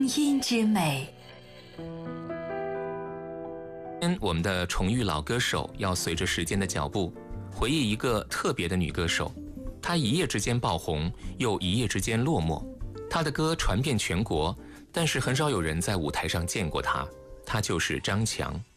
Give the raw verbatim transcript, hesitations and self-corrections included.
音之美。 我们的重遇老歌手要随着时间的脚步，回忆一个特别的女歌手。她一夜之间爆红，又一夜之间落寞。她的歌传遍全国，但是很少有人在舞台上见过她。她就是张强。